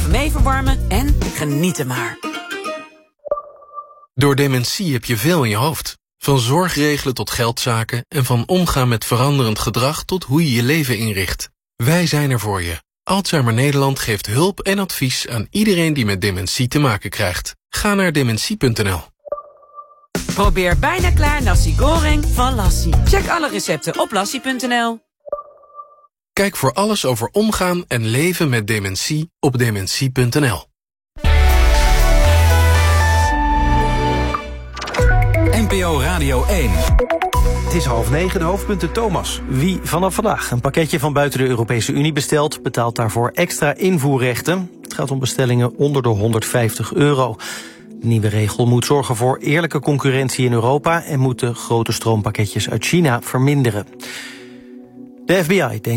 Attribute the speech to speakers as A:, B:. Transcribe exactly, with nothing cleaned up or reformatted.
A: mee verwarmen en genieten maar.
B: Door dementie heb je veel in je hoofd. Van zorgregelen tot geldzaken en van omgaan met veranderend gedrag tot hoe je je leven inricht. Wij zijn er voor je. Alzheimer Nederland geeft hulp en advies aan iedereen die met dementie te maken krijgt. Ga naar dementie punt n l.
A: Probeer bijna klaar nasi goreng van Lassie. Check alle recepten op lassie punt n l.
B: Kijk voor alles over omgaan en leven met dementie op dementie punt n l.
C: N P O Radio één.
D: Het is half negen, de hoofdpunten Thomas.
E: Wie vanaf vandaag een pakketje van buiten de Europese Unie bestelt, betaalt daarvoor extra invoerrechten. Het gaat om bestellingen onder de honderdvijftig euro. De nieuwe regel moet zorgen voor eerlijke concurrentie in Europa en moet de grote stroompakketjes uit China verminderen. De F B I denkt